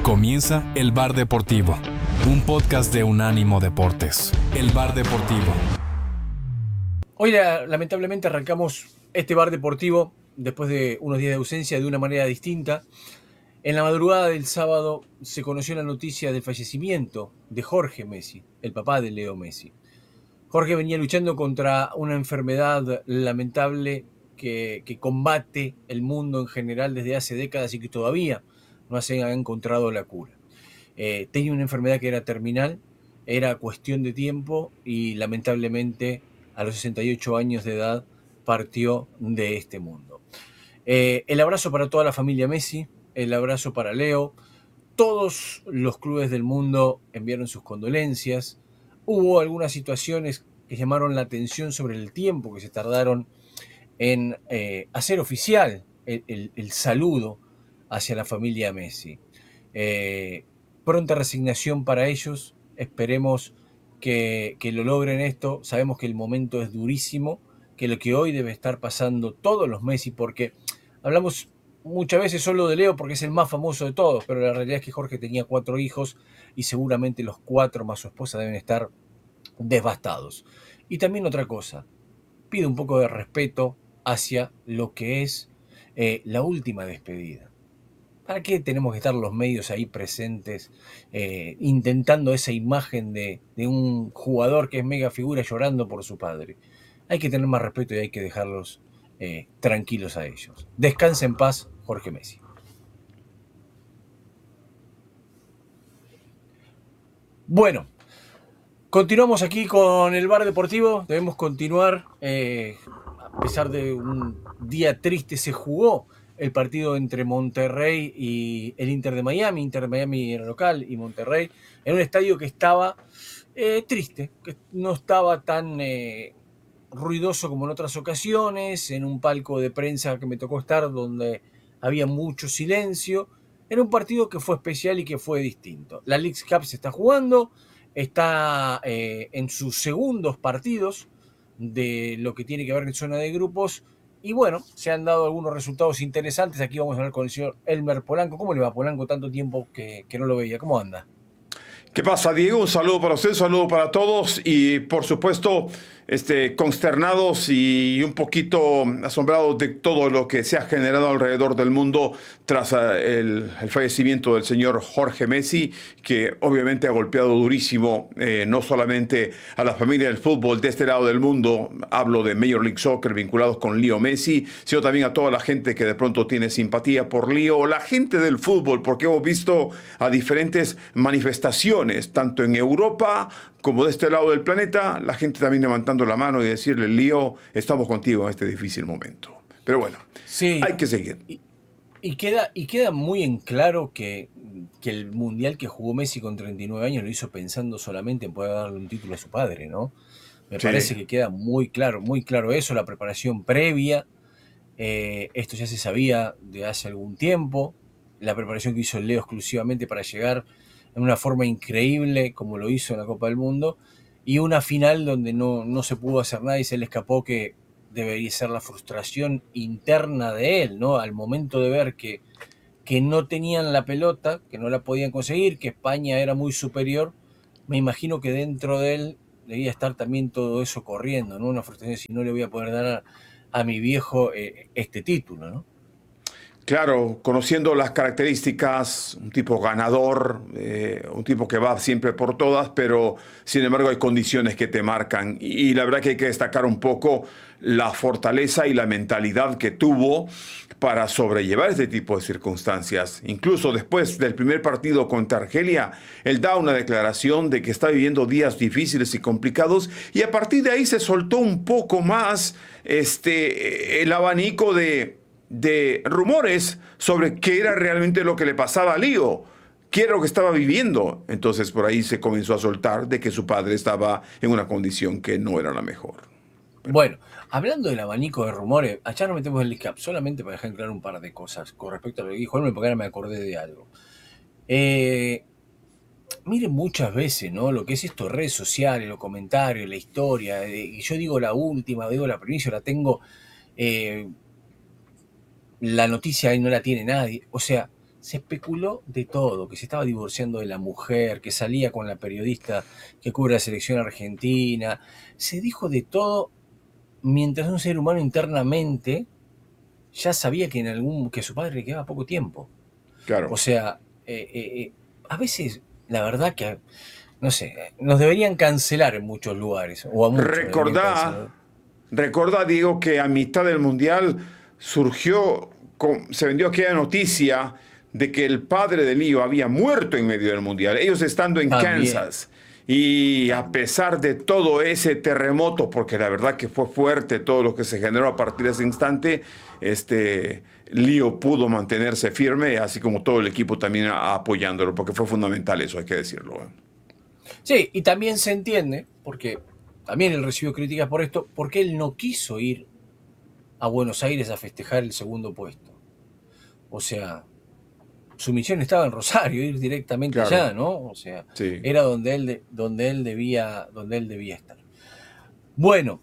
Comienza El Bar Deportivo, un podcast de Unánimo Deportes. El Bar Deportivo. Hoy lamentablemente arrancamos este Bar Deportivo después de unos días de ausencia de una manera distinta. En la madrugada del sábado se conoció la noticia del fallecimiento de Jorge Messi, el papá de Leo Messi. Jorge venía luchando contra una enfermedad lamentable que combate el mundo en general desde hace décadas y que todavía no se ha encontrado la cura. Tenía una enfermedad que era terminal, era cuestión de tiempo y lamentablemente a los 68 años de edad partió de este mundo. El abrazo para toda la familia Messi, el abrazo para Leo. Todos los clubes del mundo enviaron sus condolencias. Hubo algunas situaciones que llamaron la atención sobre el tiempo que se tardaron en hacer oficial el saludo hacia la familia Messi. Pronta resignación para ellos. Esperemos que lo logren esto. Sabemos que el momento es durísimo, que lo que hoy debe estar pasando todos los Messi, porque hablamos muchas veces solo de Leo porque es el más famoso de todos, pero la realidad es que Jorge tenía 4 hijos y seguramente los 4 más su esposa deben estar devastados. Y también otra cosa, pido un poco de respeto hacia lo que es la última despedida. ¿Para qué tenemos que estar los medios ahí presentes intentando esa imagen de un jugador que es mega figura llorando por su padre? Hay que tener más respeto y hay que dejarlos tranquilos a ellos. Descansa en paz, Jorge Messi. Bueno, continuamos aquí con el Bar Deportivo. Debemos continuar. A pesar de un día triste, se jugó el partido entre Monterrey y el Inter de Miami. Inter de Miami era local y Monterrey en un estadio que estaba triste, que no estaba tan ruidoso como en otras ocasiones, en un palco de prensa que me tocó estar donde había mucho silencio. Era un partido que fue especial y que fue distinto. La Leagues Cup se está jugando, está en sus segundos partidos de lo que tiene que ver en zona de grupos. Y bueno, se han dado algunos resultados interesantes. Aquí vamos a hablar con el señor Elmer Polanco. ¿Cómo le va, Polanco? Tanto tiempo que no lo veía. ¿Cómo anda? ¿Qué pasa, Diego? Un saludo para usted, un saludo para todos y por supuesto consternados y un poquito asombrados de todo lo que se ha generado alrededor del mundo tras el fallecimiento del señor Jorge Messi, que obviamente ha golpeado durísimo no solamente a la familia del fútbol de este lado del mundo, hablo de Major League Soccer vinculados con Leo Messi, sino también a toda la gente que de pronto tiene simpatía por Leo, o la gente del fútbol, porque hemos visto a diferentes manifestaciones, tanto en Europa como de este lado del planeta, la gente también levantando la mano y decirle, Leo, estamos contigo en este difícil momento. Pero bueno, sí, hay que seguir. Y queda muy en claro que el Mundial que jugó Messi con 39 años lo hizo pensando solamente en poder darle un título a su padre, ¿no? Me parece que queda muy claro eso, la preparación previa. Esto ya se sabía de hace algún tiempo. La preparación que hizo Leo exclusivamente para llegar en una forma increíble como lo hizo en la Copa del Mundo, y una final donde no se pudo hacer nada y se le escapó, que debería ser la frustración interna de él, ¿no? Al momento de ver que no tenían la pelota, que no la podían conseguir, que España era muy superior, me imagino que dentro de él debía estar también todo eso corriendo, ¿no? Una frustración, si no le voy a poder dar a mi viejo este título, ¿no? Claro, conociendo las características, un tipo ganador, un tipo que va siempre por todas, pero sin embargo hay condiciones que te marcan. Y la verdad que hay que destacar un poco la fortaleza y la mentalidad que tuvo para sobrellevar este tipo de circunstancias. Incluso después del primer partido contra Argelia, él da una declaración de que está viviendo días difíciles y complicados, y a partir de ahí se soltó un poco más el abanico de rumores sobre qué era realmente lo que le pasaba a Leo, qué era lo que estaba viviendo. Entonces por ahí se comenzó a soltar de que su padre estaba en una condición que no era la mejor. Bueno, hablando del abanico de rumores, allá nos metemos en el League Cup, solamente para dejar claro un par de cosas con respecto a lo que dijo él, porque ahora me acordé de algo. Miren muchas veces, ¿no? Lo que es esto, redes sociales, los comentarios, la historia, y yo digo la última, digo la primicia, la tengo... la noticia ahí no la tiene nadie. O sea, se especuló de todo, que se estaba divorciando de la mujer, que salía con la periodista que cubre la selección argentina. Se dijo de todo mientras un ser humano internamente ya sabía que su padre le quedaba poco tiempo. Claro. O sea, a veces, la verdad que, no sé, nos deberían cancelar en muchos lugares, o a muchos deberían cancelar. Recordá, Diego, que a mitad del Mundial se vendió aquella noticia de que el padre de Lío había muerto en medio del Mundial, ellos estando en También, Kansas. Y a pesar de todo ese terremoto, porque la verdad que fue fuerte todo lo que se generó a partir de ese instante, Lío pudo mantenerse firme, así como todo el equipo también apoyándolo, porque fue fundamental eso, hay que decirlo. sí, y también se entiende, porque también él recibió críticas por esto, porque él no quiso ir a Buenos Aires a festejar el segundo puesto. O sea, su misión estaba en Rosario, ir directamente Claro. allá, ¿no? O sea, Sí. era donde él debía estar. Bueno,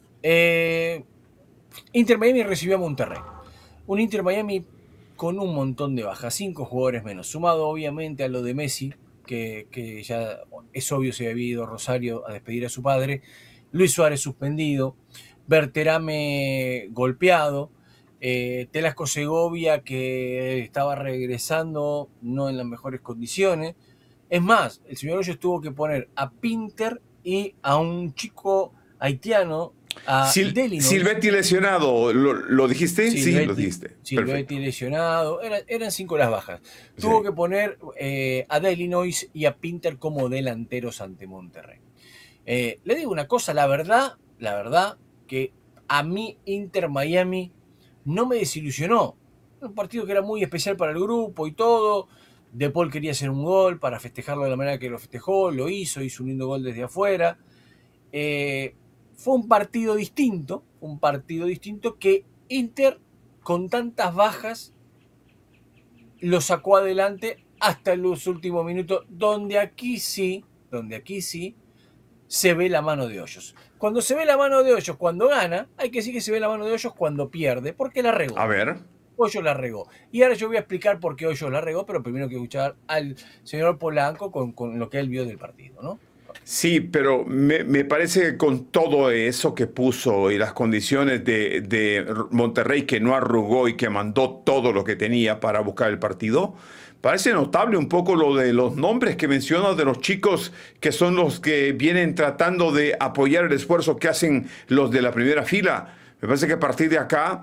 Inter Miami recibió a Monterrey. Un Inter Miami con un montón de bajas, 5 jugadores menos, sumado obviamente a lo de Messi, que ya es obvio se había ido a Rosario a despedir a su padre, Luis Suárez suspendido, Berterame golpeado, Telasco Segovia que estaba regresando no en las mejores condiciones. Es más, el señor Hoyos tuvo que poner a Pinter y a un chico haitiano, a Delinois. Silvetti lesionado, ¿lo dijiste? Silvetti, sí, lo dijiste. Silvetti lesionado, eran 5 las bajas. Sí. Tuvo que poner a Delinois y a Pinter como delanteros ante Monterrey. Le digo una cosa, la verdad, que a mí Inter Miami no me desilusionó. Un partido que era muy especial para el grupo y todo. De Paul quería hacer un gol para festejarlo de la manera que lo festejó, lo hizo un lindo gol desde afuera. Fue un partido distinto que Inter, con tantas bajas, lo sacó adelante hasta los últimos minutos, donde aquí sí se ve la mano de Hoyos. Cuando se ve la mano de Hoyos cuando gana, hay que decir que se ve la mano de Hoyos cuando pierde, porque la regó. A ver. Hoyos la regó. Y ahora yo voy a explicar por qué Hoyos la regó, pero primero quiero escuchar al señor Polanco con lo que él vio del partido, ¿no? Sí, pero me parece que con todo eso que puso y las condiciones de Monterrey, que no arrugó y que mandó todo lo que tenía para buscar el partido, parece notable un poco lo de los nombres que mencionas de los chicos que son los que vienen tratando de apoyar el esfuerzo que hacen los de la primera fila. Me parece que a partir de acá,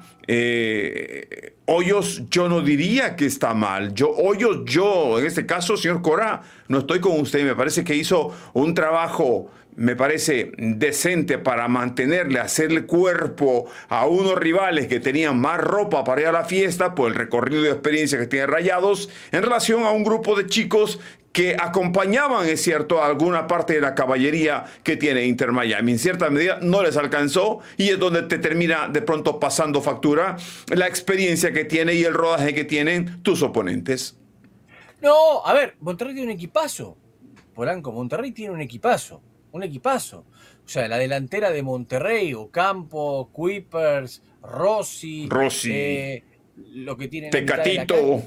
Hoyos yo no diría que está mal. Hoyos, en este caso, señor Cora, no estoy con usted. Me parece que hizo un trabajo, me parece, decente para mantenerle, hacerle cuerpo a unos rivales que tenían más ropa para ir a la fiesta por el recorrido de experiencia que tiene Rayados, en relación a un grupo de chicos que acompañaban, es cierto, a alguna parte de la caballería que tiene Inter Miami. En cierta medida no les alcanzó y es donde te termina de pronto pasando factura la experiencia que tiene y el rodaje que tienen tus oponentes. No, a ver, Monterrey tiene un equipazo. Polanco, Monterrey tiene un equipazo. O sea, la delantera de Monterrey, Ocampo, Kuipers, Rossi, lo que tiene Tecatito,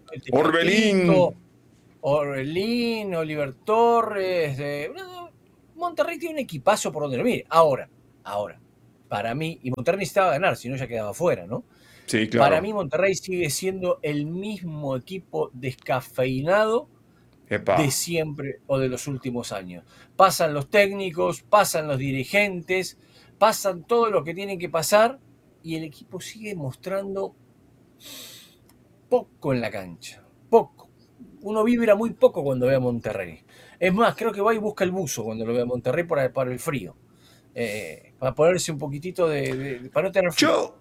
Orbelín, Oliver Torres. Monterrey tiene un equipazo por donde lo mire. Ahora, para mí, y Monterrey necesitaba ganar, si no ya quedaba fuera, ¿no? Sí, claro. Para mí Monterrey sigue siendo el mismo equipo descafeinado de siempre o de los últimos años. Pasan los técnicos, pasan los dirigentes, pasan todo lo que tienen que pasar y el equipo sigue mostrando poco en la cancha. Poco. Uno vibra muy poco cuando ve a Monterrey. Es más, creo que va y busca el buzo cuando lo ve a Monterrey para el frío. Para ponerse un poquitito para no tener frío.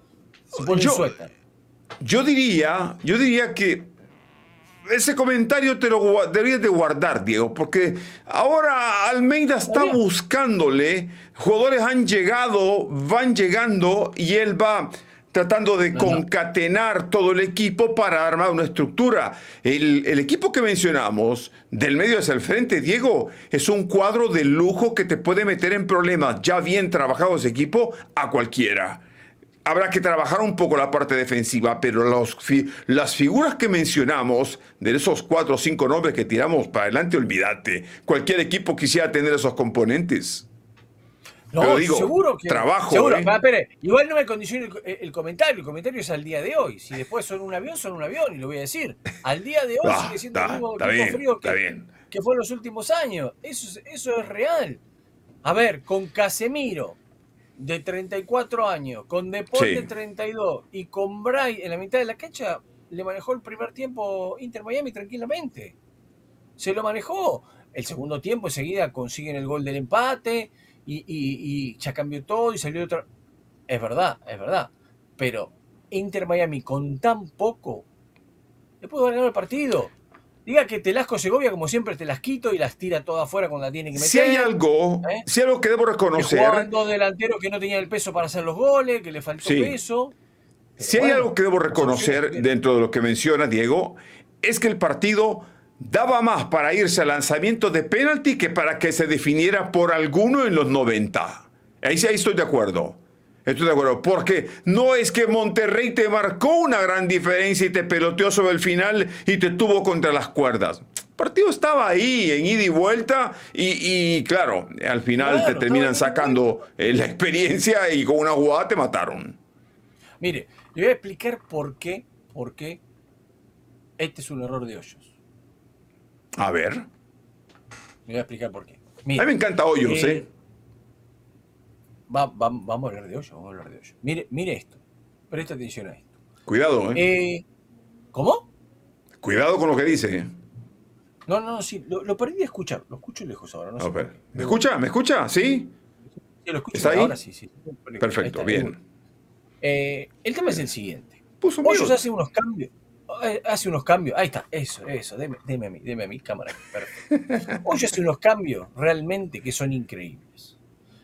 Yo diría que ese comentario te lo deberías de guardar, Diego, porque ahora Almeida está buscándole, jugadores van llegando y él va tratando de concatenar todo el equipo para armar una estructura. El equipo que mencionamos, del medio hacia el frente, Diego, es un cuadro de lujo que te puede meter en problemas, ya bien trabajado ese equipo, a cualquiera. habrá que trabajar un poco la parte defensiva, pero las figuras que mencionamos, de esos 4 o 5 nombres que tiramos para adelante, olvídate. Cualquier equipo quisiera tener esos componentes. No, pero digo, seguro que. trabajo. Seguro, espere, igual no me condicione el comentario. El comentario es al día de hoy. Si después son un avión, y lo voy a decir. Al día de hoy sigue siendo el mismo equipo frío que fue en los últimos años. Eso es real. A ver, con Casemiro, de 34 años, con De Paul de 32 y con Bray en la mitad de la cancha, le manejó el primer tiempo Inter Miami tranquilamente. Se lo manejó. El segundo tiempo enseguida consiguen el gol del empate y ya cambió todo y salió otra. Es verdad. Pero Inter Miami con tan poco le pudo ganar el partido. Diga que Telasco Segovia, como siempre, te las quito y las tira todas afuera cuando la tiene que meter. Si hay algo que debo reconocer. Que jugaban 2 delanteros que no tenían el peso para hacer los goles, que le faltó peso. Si hay algo que debo reconocer dentro de lo que menciona Diego, es que el partido daba más para irse al lanzamiento de penalti que para que se definiera por alguno en los 90. Ahí sí, estoy de acuerdo. Porque no es que Monterrey te marcó una gran diferencia y te peloteó sobre el final y te tuvo contra las cuerdas. El partido estaba ahí, en ida y vuelta, y claro, al final te terminan sacando la experiencia y con una jugada te mataron. Mire, le voy a explicar por qué este es un error de Hoyos. A ver. Le voy a explicar por qué. Mire, a mí me encanta Hoyos, Vamos a hablar de Hoyos, Mire esto. Presta atención a esto. Cuidado, ¿Cómo? Cuidado con lo que dice. No, sí, lo perdí de escuchar. Lo escucho lejos ahora. No sé. ¿Me escucha? ¿Me escucha? ¿Sí? Sí, lo escucho. ¿Está ahí? Ahora sí. Perfecto, bien. El tema es el siguiente. Hoyos hace unos cambios. Ahí está, eso. Deme a mí, cámara. Perfecto. Hoyos hace unos cambios realmente que son increíbles.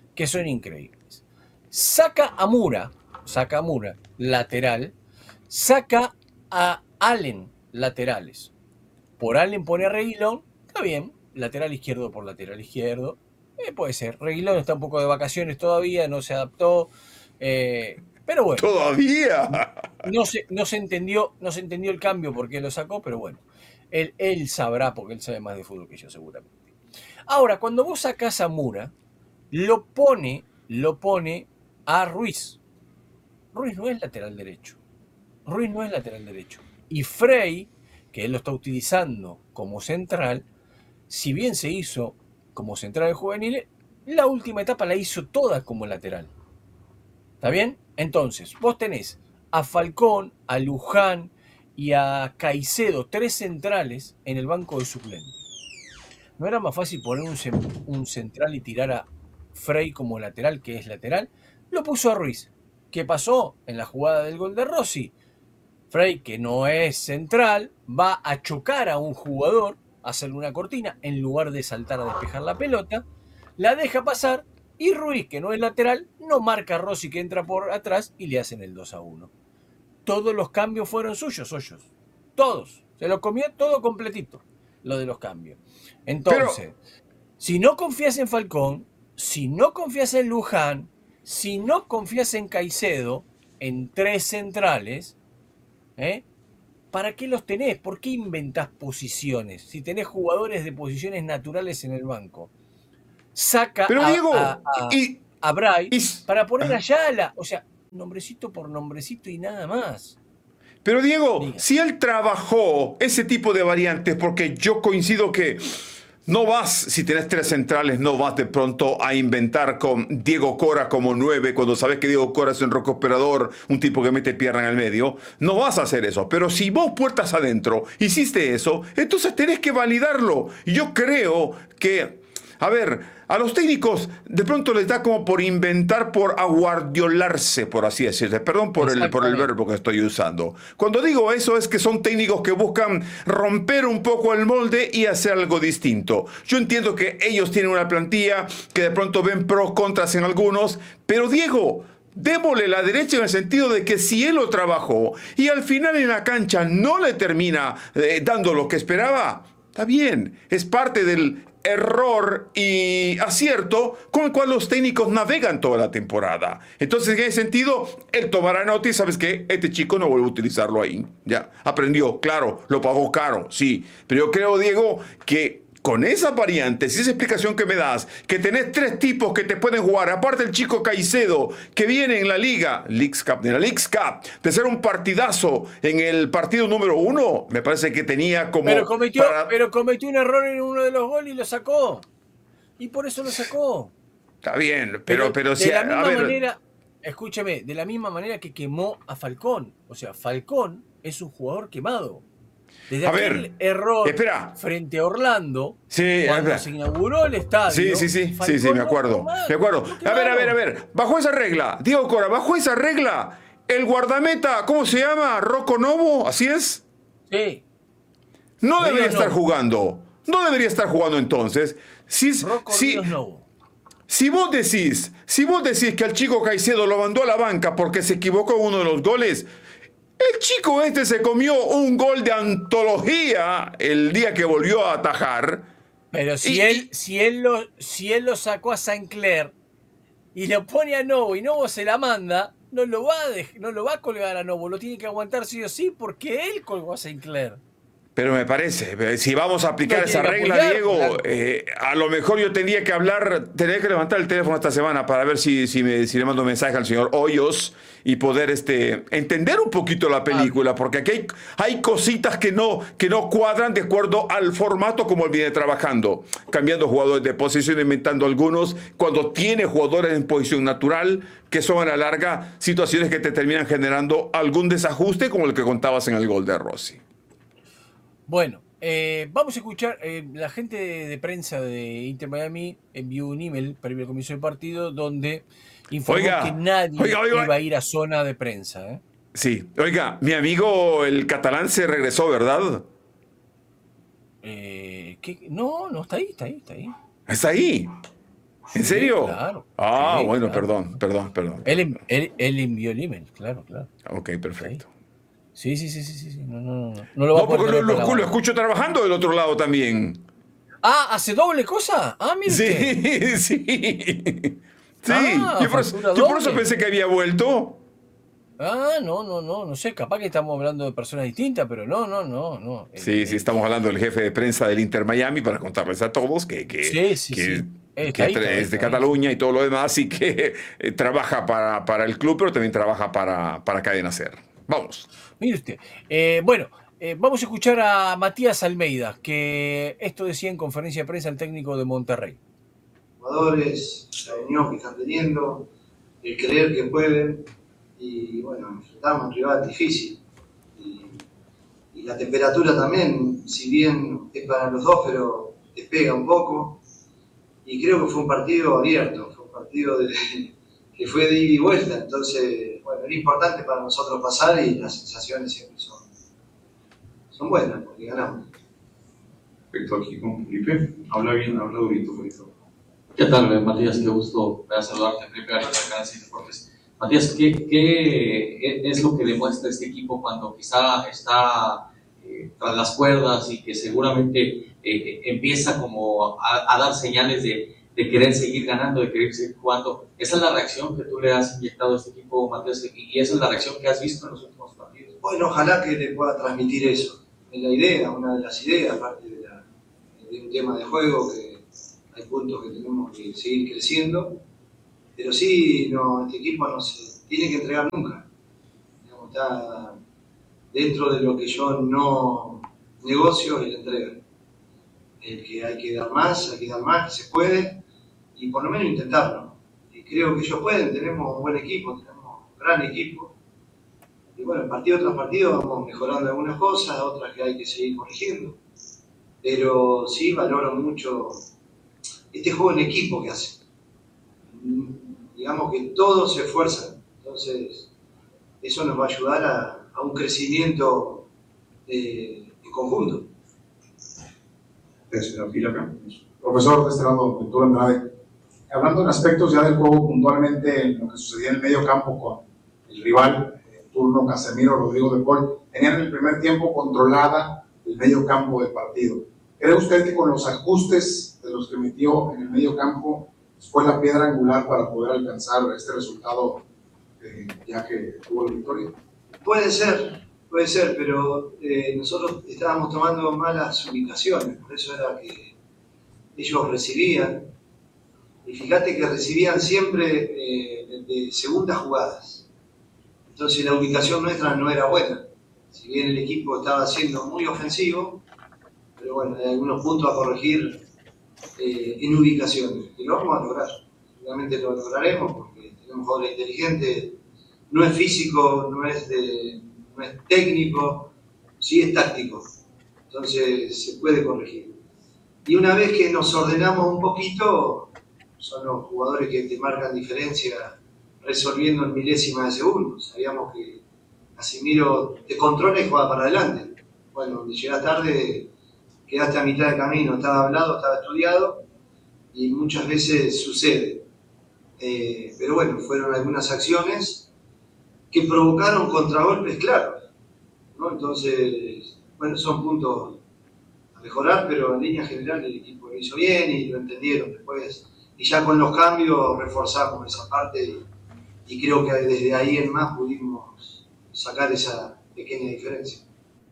Saca a Mura, lateral. Saca a Allen, laterales. Por Allen pone a Reguilón. Está bien, lateral izquierdo por lateral izquierdo. Puede ser. Reguilón está un poco de vacaciones todavía, no se adaptó. Pero bueno. ¿Todavía? No se entendió el cambio porque lo sacó, pero bueno. Él sabrá, porque él sabe más de fútbol que yo seguramente. Ahora, cuando vos sacás a Mura, lo pone a Ruiz. Ruiz no es lateral derecho. Y Frey, que él lo está utilizando como central, si bien se hizo como central de juveniles, la última etapa la hizo toda como lateral. ¿Está bien? Entonces, vos tenés a Falcón, a Luján y a Caicedo, 3 centrales en el banco de suplentes. ¿No era más fácil poner un central y tirar a Frey como lateral, que es lateral? Lo puso a Ruiz. ¿Qué pasó en la jugada del gol de Rossi? Frey, que no es central, va a chocar a un jugador, a hacerle una cortina, en lugar de saltar a despejar la pelota, la deja pasar y Ruiz, que no es lateral, no marca a Rossi, que entra por atrás, y le hacen el 2-1. Todos los cambios fueron suyos, Hoyos. Todos. Se lo comió todo completito, lo de los cambios. Entonces, si no confías en Falcón, si no confías en Luján, si no confías en Caicedo, en 3 centrales, ¿para qué los tenés? ¿Por qué inventás posiciones? Si tenés jugadores de posiciones naturales en el banco. Saca a Bray para poner a Ayala. O sea, nombrecito por nombrecito y nada más. Pero Diego, si él trabajó ese tipo de variantes, porque yo coincido que no vas, si tenés 3 centrales, no vas de pronto a inventar con Diego Cora como 9, cuando sabes que Diego Cora es un recooperador, un tipo que mete pierna en el medio. No vas a hacer eso. Pero si vos, puertas adentro, hiciste eso, entonces tenés que validarlo. Y yo creo que, a los técnicos de pronto les da como por inventar, por aguardiolarse, por así decirlo. Perdón por el verbo que estoy usando. Cuando digo eso es que son técnicos que buscan romper un poco el molde y hacer algo distinto. Yo entiendo que ellos tienen una plantilla que de pronto ven pros, contras en algunos, pero Diego, démosle la derecha en el sentido de que si él lo trabajó y al final en la cancha no le termina dando lo que esperaba, está bien, es parte del error y acierto con el cual los técnicos navegan toda la temporada. Entonces, en ese sentido, él tomará nota y sabes que este chico no vuelve a utilizarlo ahí. Ya, aprendió, claro, lo pagó caro, sí. Pero yo creo, Diego, que con esas variantes y esa explicación que me das, que tenés 3 tipos que te pueden jugar, aparte el chico Caicedo, que viene en la Leagues Cup, de ser un partidazo en el partido número 1, me parece que tenía como... Pero cometió un error en uno de los goles y lo sacó. Y por eso lo sacó. Está bien, pero de si... la misma manera, escúchame, de la misma manera que quemó a Falcón. O sea, Falcón es un jugador quemado. Desde aquel error frente a Orlando, cuando se inauguró el estadio. Sí, me acuerdo. A ver. Bajo esa regla, Diego Cora, el guardameta, ¿cómo se llama? ¿Rocco Novo? ¿Así es? Sí. No debería estar jugando. No debería estar jugando entonces. Si vos decís que al chico Caicedo lo mandó a la banca porque se equivocó en uno de los goles, el chico este se comió un gol de antología el día que volvió a atajar. Pero si él lo sacó a Sinclair y lo pone a Novo y Novo se la manda, no lo va a colgar a Novo, lo tiene que aguantar sí o sí porque él colgó a Sinclair. Pero me parece, si vamos a aplicar esa regla, Diego, a lo mejor yo tendría que levantar el teléfono esta semana para ver si le mando un mensaje al señor Hoyos y poder entender un poquito la película, porque aquí hay cositas que no cuadran de acuerdo al formato como él viene trabajando, cambiando jugadores de posición, inventando algunos, cuando tiene jugadores en posición natural, que son a la larga situaciones que te terminan generando algún desajuste como el que contabas en el gol de Rossi. Bueno, vamos a escuchar, la gente de prensa de Inter Miami envió un email previo al comienzo del partido donde informó que nadie iba a ir a zona de prensa. Sí, oiga, mi amigo el catalán se regresó, ¿verdad? No, está ahí. ¿Está ahí? ¿En serio? Claro. Sí, bueno, claro. Perdón. Él envió el email, claro. Ok, perfecto. Sí. No lo va a poder. Porque lo escucho trabajando del otro lado también. Ah, ¿hace doble cosa? Ah, mire. Sí. Yo por eso pensé que había vuelto. No sé, capaz que estamos hablando de personas distintas, pero no. Sí, estamos hablando del jefe de prensa del Inter Miami para contarles a todos que es de Cataluña y todo lo demás y que trabaja para el club, pero también trabaja para Cadena Ser. Vamos. Mire usted. Vamos a escuchar a Matías Almeida, que esto decía en conferencia de prensa el técnico de Monterrey. Jugadores, la unión que están teniendo, el creer que pueden, y bueno, enfrentamos a un rival difícil. Y la temperatura también, si bien es para los dos, pero te pega un poco. Y creo que fue un partido abierto, fue un partido que fue de ida y vuelta, entonces, bueno, era importante para nosotros pasar y las sensaciones siempre son buenas, porque ganamos. Perfecto, aquí con Felipe. Habla durito, Felipe. ¿Qué tal, Matías? Qué gusto saludarte. Felipe Arias, acá en Cine Deportes. Matías, ¿qué es lo que demuestra este equipo cuando quizá está tras las cuerdas y que seguramente empieza como a dar señales de querer seguir ganando, de querer seguir jugando? Esa es la reacción que tú le has inyectado a este equipo, Matías, y esa es la reacción que has visto en los últimos partidos. Bueno, ojalá que le pueda transmitir eso. Es la idea, una de las ideas, aparte de un tema de juego, que hay puntos que tenemos que seguir creciendo, pero sí, este equipo no se tiene que entregar nunca. Digamos, está dentro de lo que yo no negocio y la entrega. El que hay que dar más, que se puede, y por lo menos intentarlo. Y creo que ellos pueden, tenemos un buen equipo, tenemos un gran equipo. Y bueno, partido tras partido vamos mejorando algunas cosas, otras que hay que seguir corrigiendo. Pero sí valoro mucho este juego en equipo que hacen. Digamos que todos se esfuerzan, entonces eso nos va a ayudar a un crecimiento de conjunto. Profesor, de este lado, Ventura Andrade, hablando en aspectos ya del juego puntualmente, en lo que sucedía en el medio campo con el rival, turno Casemiro, Rodrigo de Paul, tenían en el primer tiempo controlada el medio campo del partido. ¿Cree usted que con los ajustes de de los que metió en el medio campo, fue la piedra angular para poder alcanzar este resultado, ya que tuvo la victoria. Puede ser, pero nosotros estábamos tomando malas ubicaciones, por eso era que ellos recibían, y fíjate que recibían siempre de segundas jugadas. Entonces la ubicación nuestra no era buena. Si bien el equipo estaba siendo muy ofensivo, pero bueno, hay algunos puntos a corregir en ubicaciones, que lo vamos a lograr. Seguramente lo lograremos porque tenemos jugadores inteligentes, no es físico, no es técnico, sí es táctico. Entonces se puede corregir. Y una vez que nos ordenamos un poquito, son los jugadores que te marcan diferencia resolviendo en milésimas de segundo. Sabíamos que Casemiro te controla y juega para adelante. Bueno, donde llegas tarde, quedaste a mitad de camino, estaba hablado, estaba estudiado y muchas veces sucede. Pero bueno, fueron algunas acciones que provocaron contragolpes claros, ¿no? Entonces, bueno, son puntos a mejorar, pero en línea general el equipo lo hizo bien y lo entendieron después. Y ya con los cambios reforzamos esa parte y creo que desde ahí en más pudimos sacar esa pequeña diferencia.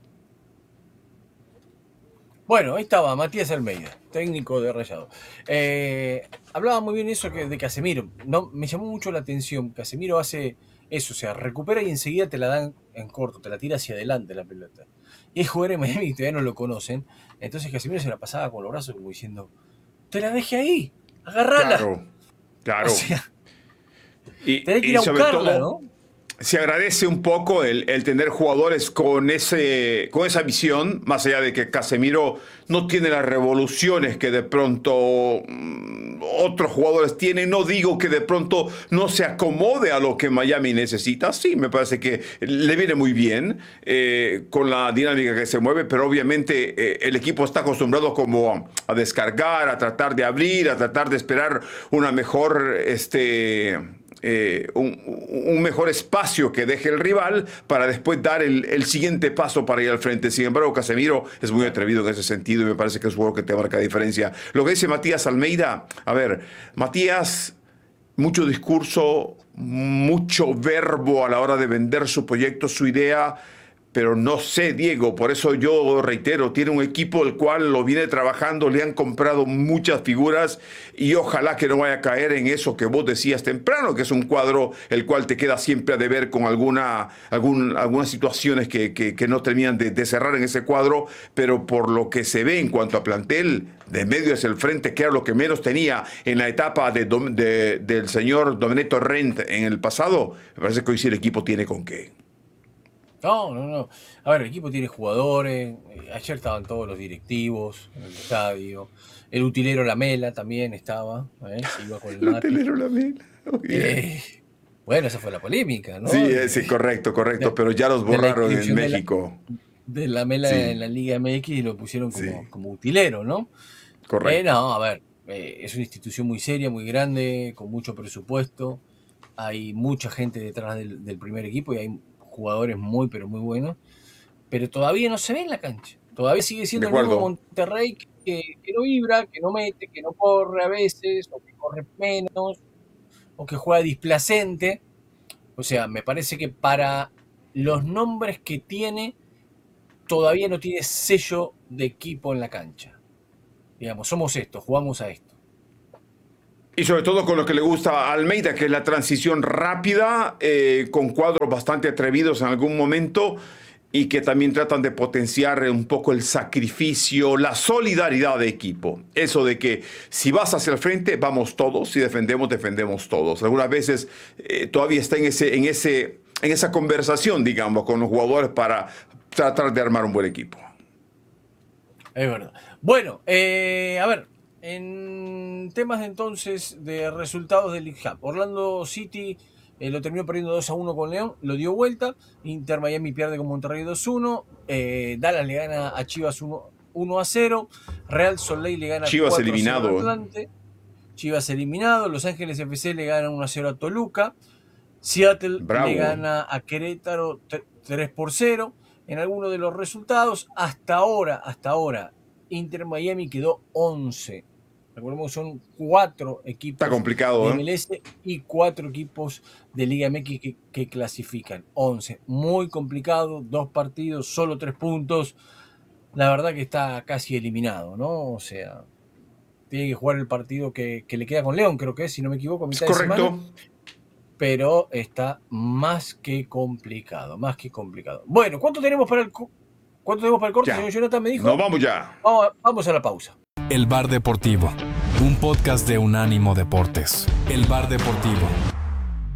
Bueno, ahí estaba Matías Almeida, técnico de Rayado. Hablaba muy bien eso de Casemiro. No, me llamó mucho la atención. Casemiro hace eso, o sea, recupera y enseguida te la dan en corto, te la tira hacia adelante la pelota. Y hay jugadores en Miami que todavía no lo conocen. Entonces Casemiro se la pasaba con los brazos como diciendo, te la dejé ahí, agárrala. Claro. O sea, Y tenés que ir a sobre buscarla, todo, ¿no? se agradece un poco el tener jugadores con esa visión, más allá de que Casemiro no tiene las revoluciones que de pronto otros jugadores tienen. No digo que de pronto no se acomode a lo que Miami necesita. Sí, me parece que le viene muy bien con la dinámica que se mueve, pero obviamente el equipo está acostumbrado como a descargar, a tratar de abrir, a tratar de esperar una mejor un mejor espacio que deje el rival para después dar el siguiente paso para ir al frente. Sin embargo, Casemiro es muy atrevido en ese sentido y me parece que es un juego que te marca diferencia. Lo que dice Matías Almeida, a ver, Matías, mucho discurso, mucho verbo a la hora de vender su proyecto, su idea, pero no sé, Diego, por eso yo reitero, tiene un equipo el cual lo viene trabajando, le han comprado muchas figuras y ojalá que no vaya a caer en eso que vos decías temprano, que es un cuadro el cual te queda siempre a deber con algunas situaciones que no terminan de cerrar en ese cuadro, pero por lo que se ve en cuanto a plantel, de medio hacia el frente, que era lo que menos tenía en la etapa del señor Domenech Rent en el pasado, me parece que hoy sí el equipo tiene con qué. No. A ver, el equipo tiene jugadores. Ayer estaban todos los directivos en el estadio. El utilero Lamela también estaba. Iba con el El mate. utilero Lamela. Bueno, esa fue la polémica, ¿no? Sí, correcto. Pero ya los borraron en México. De Lamela en la Liga MX y lo pusieron como utilero, ¿no? Correcto. No, a ver, es una institución muy seria, muy grande, con mucho presupuesto. Hay mucha gente detrás del primer equipo y hay jugadores muy, pero muy buenos, pero todavía no se ve en la cancha. Todavía sigue siendo el mismo Monterrey que no vibra, que no mete, que no corre a veces, o que corre menos, o que juega displacente. O sea, me parece que para los nombres que tiene, todavía no tiene sello de equipo en la cancha. Digamos, somos esto, jugamos a esto. Y sobre todo con lo que le gusta a Almeida, que es la transición rápida, con cuadros bastante atrevidos en algún momento y que también tratan de potenciar un poco el sacrificio, la solidaridad de equipo. Eso de que si vas hacia el frente, vamos todos, si defendemos, defendemos todos. Algunas veces todavía está en esa conversación, digamos, con los jugadores para tratar de armar un buen equipo. Es verdad. Bueno, a ver. En temas entonces de resultados del League Cup, Orlando City lo terminó perdiendo 2-1 con León, lo dio vuelta. Inter Miami pierde con Monterrey 2-1. Dallas le gana a Chivas 1-0. Real Salt Lake le gana Chivas 4-0 eliminado. a Atlante. Chivas eliminado. Los Ángeles FC le gana 1-0 a Toluca. Seattle le gana a Querétaro 3-0. En algunos de los resultados, hasta ahora, Inter Miami quedó 11. Recordemos, son 4 equipos Está complicado, de ¿eh? MLS y 4 equipos de Liga MX que clasifican. 11. Muy complicado, 2 partidos, solo 3 puntos. La verdad que está casi eliminado, ¿no? O sea, tiene que jugar el partido que le queda con León, creo que es, si no me equivoco, a Es mitad de semana. correcto. Pero está más que complicado, más que complicado. Bueno, ¿cuánto tenemos para el corte, Ya. señor Jonathan? Me dijo. Nos vamos ya. Vamos a la pausa. El Bar Deportivo, un podcast de Unánimo Deportes. El Bar Deportivo.